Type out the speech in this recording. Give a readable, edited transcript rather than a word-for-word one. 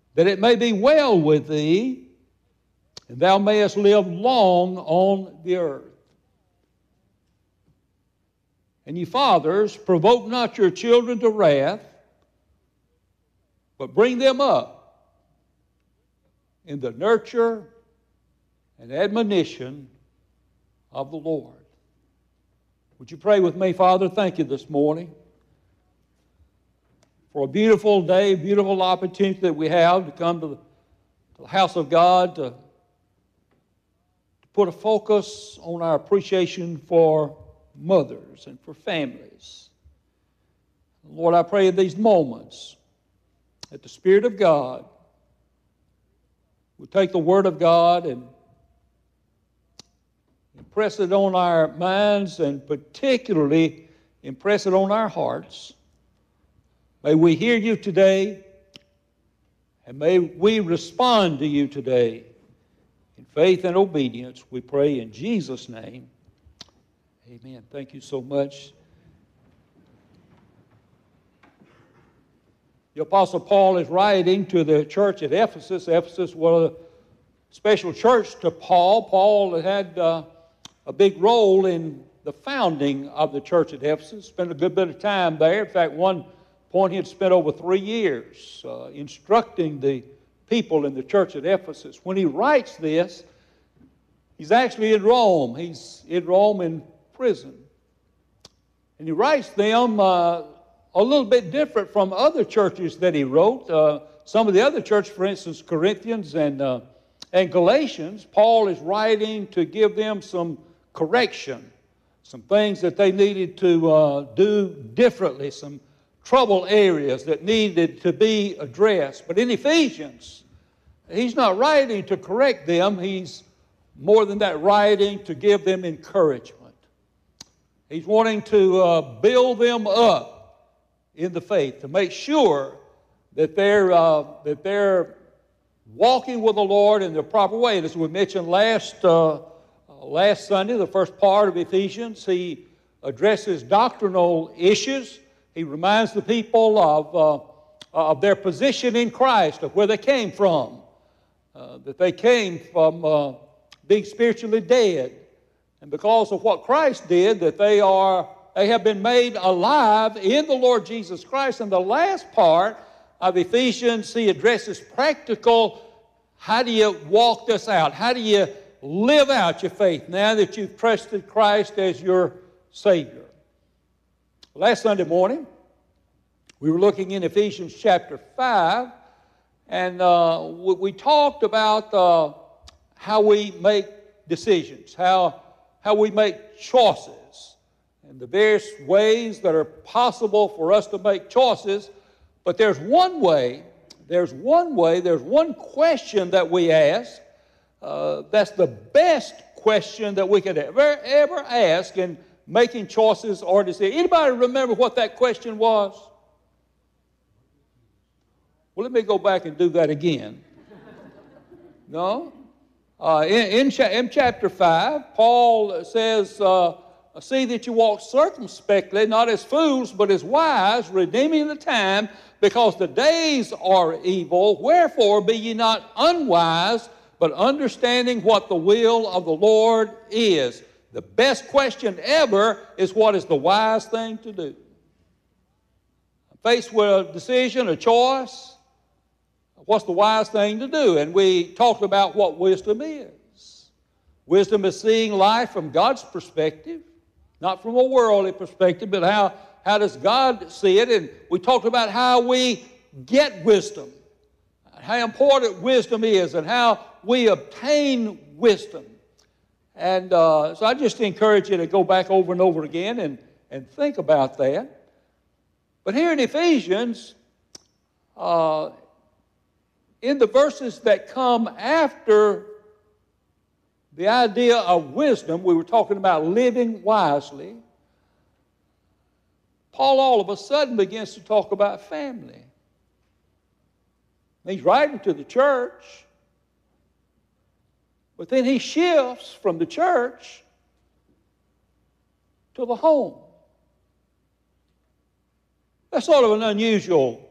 that it may be well with thee, and thou mayest live long on the earth. And ye fathers, provoke not your children to wrath, but bring them up in the nurture and admonition of the Lord. Would you pray with me, Father? Thank you this morning for a beautiful day, beautiful opportunity that we have to come to the house of God, to put a focus on our appreciation for mothers and for families. Lord, I pray in these moments that the Spirit of God would take the Word of God and impress it on our minds, and particularly impress it on our hearts. May we hear you today, and may we respond to you today in faith and obedience. We pray in Jesus' name. Amen. Thank you so much. The Apostle Paul is writing to the church at Ephesus. Ephesus was a special church to Paul. Paul had a big role in the founding of the church at Ephesus. Spent a good bit of time there. In fact, one point he had spent over 3 years instructing the people in the church at Ephesus. When he writes this, he's actually in Rome. He's in Rome in prison. And he writes them a little bit different from other churches that he wrote. Some of the other churches, for instance, Corinthians and Galatians, Paul is writing to give them some correction, some things that they needed to do differently, some trouble areas that needed to be addressed. But in Ephesians, he's not writing to correct them. He's more than that, writing to give them encouragement. He's wanting to build them up in the faith, to make sure that they're walking with the Lord in the proper way. And as we mentioned last Sunday, the first part of Ephesians, he addresses doctrinal issues. He reminds the people of their position in Christ, of where they came from, that they came from being spiritually dead. And because of what Christ did, that they have been made alive in the Lord Jesus Christ. And the last part of Ephesians, he addresses practical, how do you walk this out? How do you live out your faith now that you've trusted Christ as your Savior? Last Sunday morning, we were looking in Ephesians chapter 5, and we talked about how we make decisions, how we make choices, and the various ways that are possible for us to make choices. But there's one question that we ask that's the best question that we could ever ask in making choices or decisions. Anybody remember what that question was? Well, let me go back and do that again. No? In chapter 5, Paul says, see that you walk circumspectly, not as fools, but as wise, redeeming the time, because the days are evil. Wherefore be ye not unwise, but understanding what the will of the Lord is. The best question ever is, what is the wise thing to do? Faced with a decision, a choice, what's the wise thing to do? And we talked about what wisdom is. Wisdom is seeing life from God's perspective, not from a worldly perspective, but how does God see it? And we talked about how we get wisdom, how important wisdom is, and how we obtain wisdom. And so I just encourage you to go back over and over again and think about that. But here in Ephesians, in the verses that come after the idea of wisdom, we were talking about living wisely. Paul all of a sudden begins to talk about family. He's writing to the church, but then he shifts from the church to the home. That's sort of an unusual